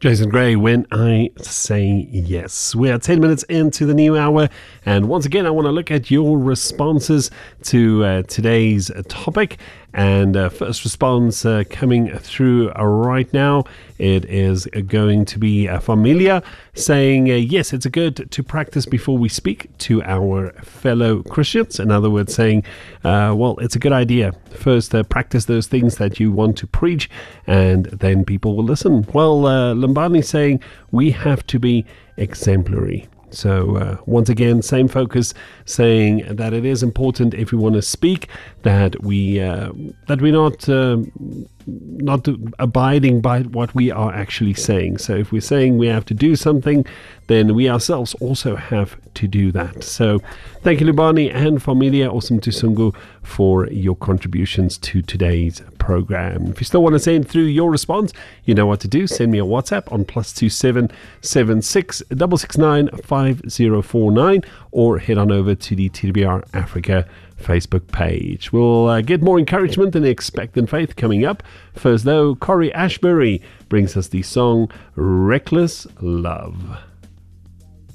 Jason Gray, When I Say Yes. We are 10 minutes into the new hour, and once again, I want to look at your responses to today's topic. And first response coming through right now, it is going to be Familia saying, yes, it's good to practice before we speak to our fellow Christians. In other words, saying, well, it's a good idea. First, practice those things that you want to preach, and then people will listen. Well, Lambani saying, we have to be exemplary. So once again, same focus, saying that it is important if we want to speak that we're not abiding by what we are actually saying. So if we're saying we have to do something, then we ourselves also have to do that. So thank you, Lubani and Familia Awesome Tusungu, for your contributions to today's program. If you still want to send through your response, you know what to do. Send me a WhatsApp on +27 76 669 5049, or head on over to the TWR Africa Facebook page. We'll get more encouragement and expectant faith coming up. First, though, Corey Ashbury brings us the song Reckless Love.